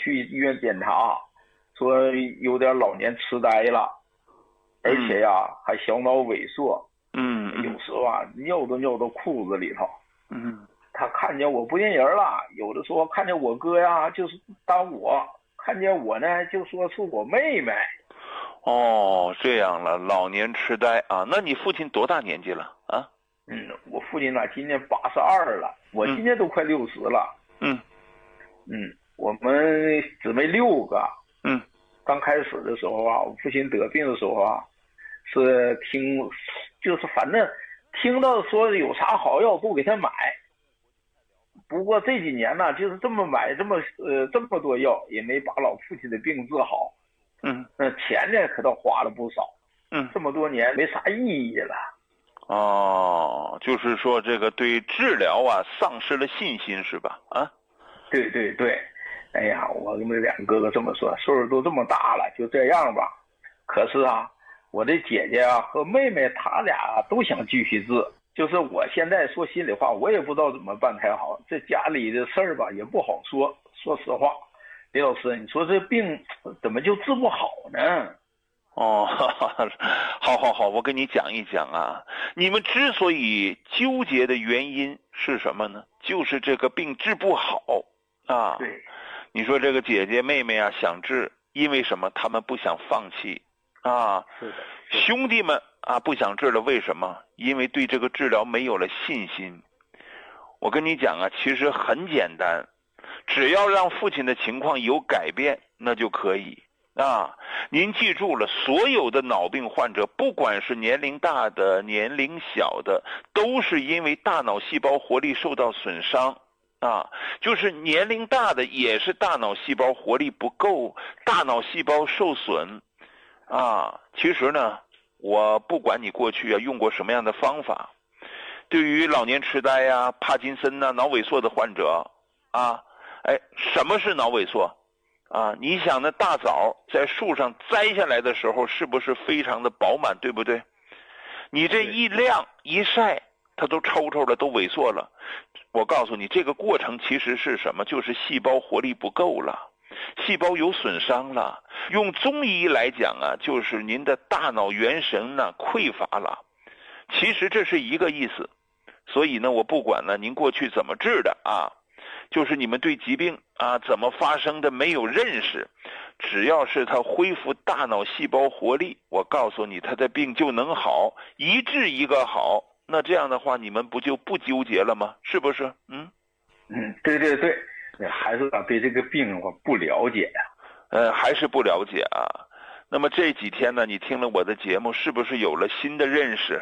去医院检查，说有点老年痴呆了，而且呀还小脑萎缩。有时候啊尿都尿到裤子里头。他看见我不认人了，有的时候看见我哥呀就是当我，看见我呢就说是我妹妹。 哦，这样了，老年痴呆啊。那你父亲多大年纪了啊？ 我父亲呢今年82了，我今年都快60了。我们姊妹6个。刚开始的时候啊，我父亲得病的时候啊，是就是反正听到说有啥好药都给他买。不过这几年呢，就是这么买这么多药，也没把老父亲的病治好。那钱呢可倒花了不少。这么多年没啥意义了。 哦，就是说这个对治疗啊丧失了信心是吧？啊， 对对对。哎呀，我们2哥哥这么说，岁数都这么大了，就这样吧。可是啊，我的姐姐啊和妹妹，她俩都想继续治。就是我现在说心里话，我也不知道怎么办才好。这家里的事儿吧也不好说。说实话，李老师，你说这病怎么就治不好呢？ 哦，好，我跟你讲一讲啊。你们之所以纠结的原因是什么呢？就是这个病治不好啊。 对。 你说这个姐姐妹妹啊想治，因为什么？他们不想放弃啊。 是的。 兄弟们啊不想治了，为什么？因为对这个治疗没有了信心。我跟你讲啊，其实很简单，只要让父亲的情况有改变，那就可以啊。您记住了，所有的脑病患者，不管是年龄大的、年龄小的，都是因为大脑细胞活力受到损伤。就是年龄大的也是大脑细胞活力不够，大脑细胞受损其实呢，我不管你过去用过什么样的方法，对于老年痴呆呀、帕金森呐、脑萎缩的患者什么是脑萎缩你想那大枣在树上摘下来的时候是不是非常的饱满，对不对？你这一晾一晒，它都抽抽了，都萎缩了。我告诉你，这个过程其实是什么？就是细胞活力不够了，细胞有损伤了。用中医来讲就是您的大脑元神匮乏了。其实这是一个意思。所以呢，我不管您过去怎么治的就是你们对疾病怎么发生的没有认识，只要是它恢复大脑细胞活力，我告诉你，他的病就能好，一治一个好。那这样的话，你们不就不纠结了吗？是不是？ 对对对，还是对这个病我不了解还是不了解那么这几天呢，你听了我的节目，是不是有了新的认识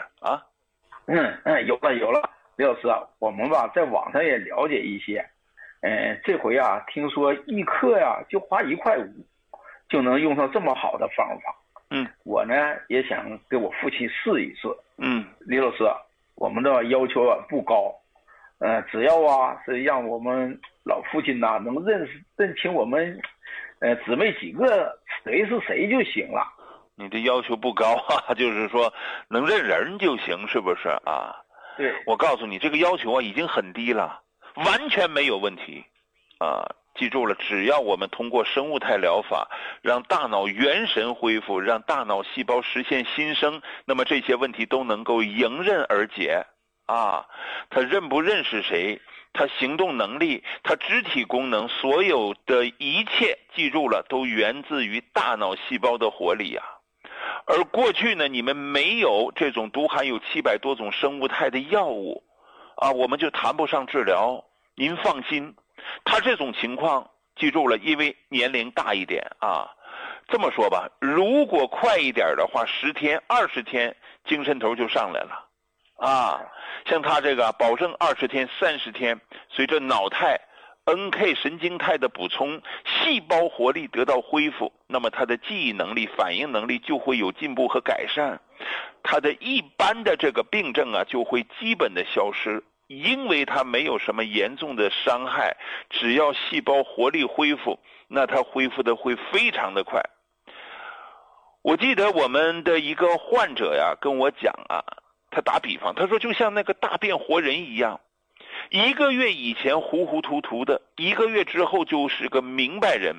有了，李老师我们在网上也了解一些。这回听说1克就花1块5，就能用上这么好的方法。我呢也想给我父亲试一试。李老师，我们的要求不高，只要是让我们老父亲能认清我们姊妹几个谁是谁就行了。 你的要求不高就是说能认人就行，是不是对， 我告诉你，这个要求已经很低了，完全没有问题记住了，只要我们通过生物态疗法让大脑元神恢复，让大脑细胞实现新生，那么这些问题都能够迎刃而解他认不认识谁，他行动能力，他肢体功能，所有的一切记住了都源自于大脑细胞的活力而过去呢，你们没有这种都含有700多种生物态的药物我们就谈不上治疗。您放心，他这种情况记住了，因为年龄大一点这么说吧，如果快一点的话，10天20天精神头就上来了像他这个保证20天30天，随着脑态NK 神经肽的补充，细胞活力得到恢复，那么他的记忆能力、反应能力就会有进步和改善，他的一般的这个病症就会基本的消失，因为他没有什么严重的伤害，只要细胞活力恢复，那他恢复的会非常的快。我记得我们的一个患者跟我讲他打比方，他说就像那个大变活人一样，1个月以前糊糊涂涂的，1个月之后就是个明白人。